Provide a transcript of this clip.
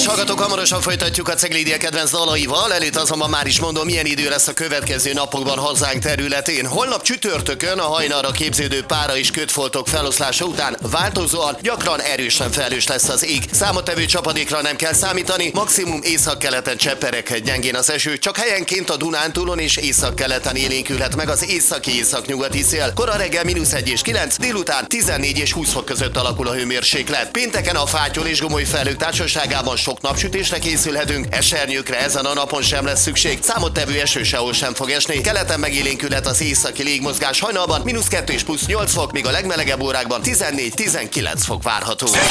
hallgatók, hamarosan folytatjuk a Ceglédia kedvenc dalaival, előtt azonban már is mondom, milyen idő lesz a következő napokban hazánk területén. Holnap csütörtökön a hajnalra képződő pára és kötfoltok feloszlása után változóan, gyakran erősen felhős lesz az ég. Számottevő csapadékra nem kell számítani, maximum északkeleten cseperek gyengén az eső, csak helyenként a Dunántúlon és északkeleten élénkülhet meg az északi-északnyugati szél. Kora reggel -1 és 9, délután 14 és 20 fok között alakul a hőmérséklet. Pénteken a fátyol és gomoly felhők társaságában sok napsütésre készülhetünk, esernyőkre ezen a napon sem lesz szükség, számottevő eső sehol sem fog esni, keleten megélénkülhet az északi légmozgás, hajnalban -2 és +8 fok, míg a legmelegebb órákban 14-19 fok várható.